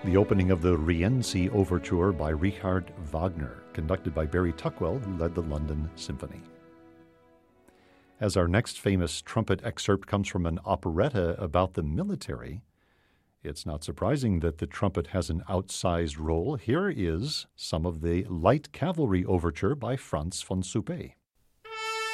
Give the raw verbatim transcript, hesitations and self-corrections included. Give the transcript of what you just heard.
the opening of the Rienzi Overture by Richard Wagner, conducted by Barry Tuckwell, who led the London Symphony. As our next famous trumpet excerpt comes from an operetta about the military, it's not surprising that the trumpet has an outsized role. Here is some of the Light Cavalry Overture by Franz von Suppé.